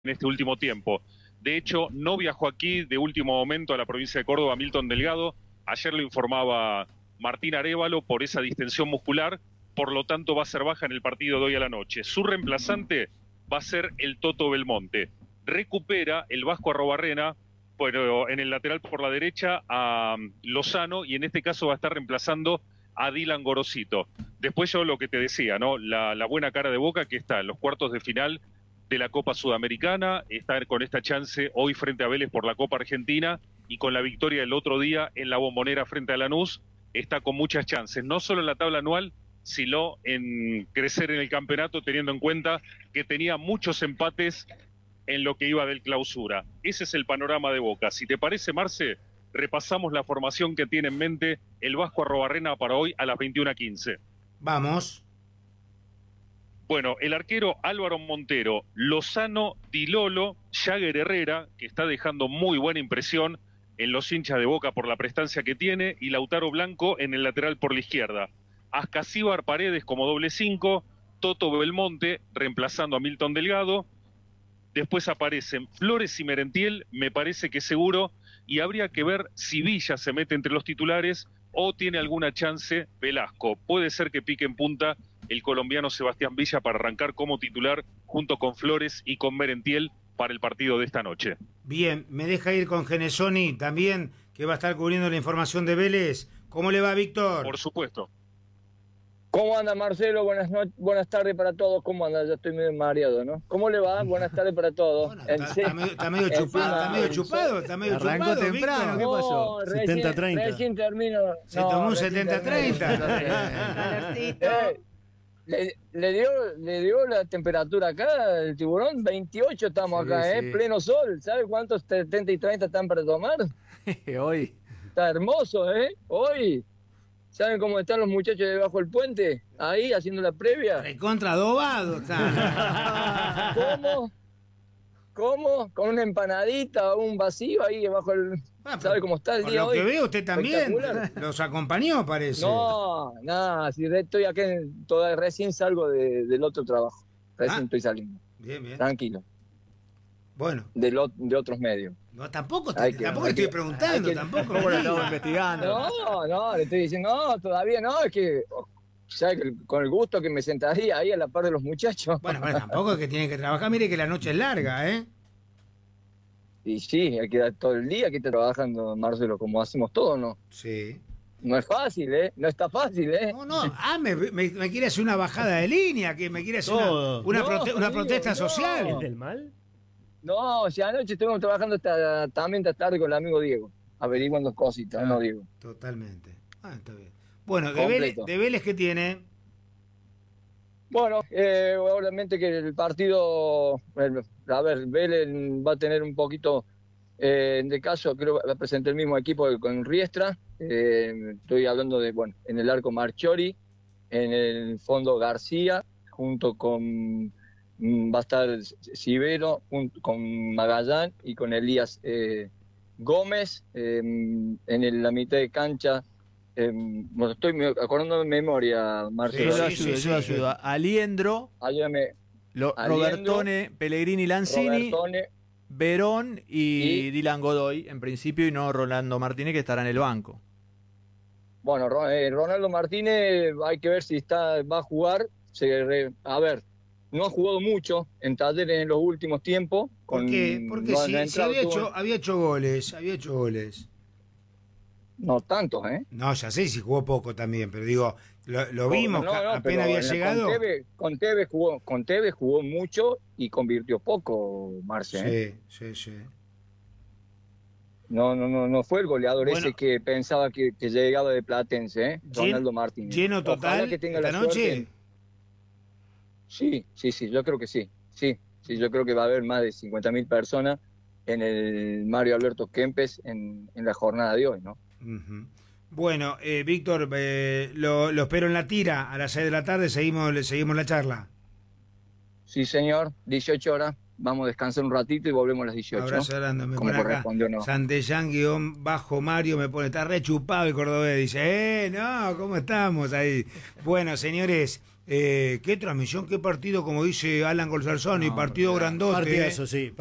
en este último tiempo. De hecho, no viajó aquí de último momento a la provincia de Córdoba Milton Delgado. Ayer lo informaba Martín Arévalo por esa distensión muscular, por lo tanto va a ser baja en el partido de hoy a la noche. Su reemplazante va a ser el Toto Belmonte. Recupera el Vasco Arrobarrena, pero en el lateral por la derecha a Lozano, y en este caso va a estar reemplazando a Dylan Gorosito. Después yo lo que te decía, ¿no? La buena cara de Boca que está en los cuartos de final de la Copa Sudamericana, está con esta chance hoy frente a Vélez por la Copa Argentina, y con la victoria el otro día en la Bombonera frente a Lanús, está con muchas chances, no solo en la tabla anual, sino en crecer en el campeonato, teniendo en cuenta que tenía muchos empates en lo que iba del clausura. Ese es el panorama de Boca. Si te parece, Marce, repasamos la formación que tiene en mente el Vasco Arrobarrena para hoy a las 21:15. Vamos. Bueno, el arquero Álvaro Montero, Lozano, Di Lolo, Jagger Herrera, que está dejando muy buena impresión en los hinchas de Boca por la prestancia que tiene, y Lautaro Blanco en el lateral por la izquierda. Ascasíbar Paredes como doble 5, Toto Belmonte reemplazando a Milton Delgado. Después aparecen Flores y Merentiel, me parece que seguro, y habría que ver si Villa se mete entre los titulares o tiene alguna chance Velasco. Puede ser que pique en punta el colombiano Sebastián Villa para arrancar como titular junto con Flores y con Merentiel para el partido de esta noche. Bien, me deja ir con Genesoni también, que va a estar cubriendo la información de Vélez. ¿Cómo le va, Víctor? Por supuesto. ¿Cómo anda, Marcelo? Buenas tardes para todos. ¿Cómo anda? Ya estoy medio mareado, ¿no? ¿Cómo le va? Buenas tardes para todos. Bueno, está medio chupado, Arrancó temprano, ¿qué pasó? 70-30. Recién termino. Se tomó un 70-30. Le dio la temperatura acá, el Tiburón, 28 estamos acá, sí. Pleno sol. ¿Sabe cuántos 70 y 30 están para tomar? Hoy. Está hermoso, Hoy. ¿Saben cómo están los muchachos debajo del puente? Ahí, haciendo la previa. Recontra adobado está. ¿Cómo? Con una empanadita o un vacío ahí debajo del... ¿Sabe cómo está el día hoy? Por lo que veo, usted también los acompañó, parece. No, nada, si estoy acá, recién salgo del otro trabajo. Recién estoy saliendo. Bien. Tranquilo. Bueno. De otros medios. No, tampoco le estoy preguntando, tampoco. ¿Cómo lo estamos investigando? No, le estoy diciendo, no, todavía no, es que... ¿Sabe? Con el gusto que me sentaría ahí a la par de los muchachos. Bueno, tampoco es que tiene que trabajar. Mire que la noche es larga, Y sí, hay que dar todo el día que está trabajando, Marcelo, como hacemos todos, ¿no? Sí. No es fácil, No está fácil, No. Me quiere hacer una bajada de línea, que me quiere hacer una protesta social. ¿Es del mal? No, si anoche estuvimos trabajando también esta tarde con el amigo Diego, averiguando cositas, ¿no, Diego? Totalmente. Está bien. Bueno, de Vélez, ¿qué tiene? Bueno, obviamente que el partido, Vélez va a tener un poquito de caso, creo que va a presentar el mismo equipo con Riestra. Estoy hablando en el arco Marchiori, en el fondo García, junto con va a estar Cibero, junto con Magallán y con Elías Gómez. En la mitad de cancha, estoy acordando de memoria, Marcelo. Yo ayudo. Aliendro, Robertone, Pellegrini, Lanzini, Verón y Dylan Godoy, en principio, y no Rolando Martínez, que estará en el banco. Bueno, Ronaldo Martínez, hay que ver si va a jugar. No ha jugado mucho en Talleres en los últimos tiempos. ¿Por qué? Porque había hecho goles. No tantos, No, ya sé si jugó poco también, pero digo, lo vimos, apenas había llegado. Con Tevez jugó mucho y convirtió poco, Marce. Sí. No fue el goleador ese que pensaba que llegaba de Platense, Ronaldo Martínez. ¿Lleno total que tenga esta noche? Sí, yo creo que sí. Sí, yo creo que va a haber más de 50.000 personas en el Mario Alberto Kempes en la jornada de hoy, ¿no? Uh-huh. Bueno, Víctor, lo espero en la tira a las 6 de la tarde, seguimos la charla. Sí, señor, 18 horas. Vamos a descansar un ratito y volvemos a las 18. Abrazo grande, me pone acá. ¿No? Santellán-Mario me pone, está re chupado el cordobés, dice, no, ¿cómo estamos ahí? Bueno, señores, Qué transmisión, qué partido, como dice Alan Golzarzoni, partido grandote. Partidazo, sí.